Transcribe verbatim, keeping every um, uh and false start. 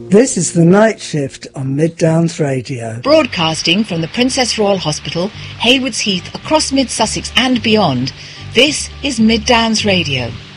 This is the night shift on Mid Downs Radio. Broadcasting from the Princess Royal Hospital, Haywards Heath, across Mid Sussex and beyond, this is Mid Downs Radio.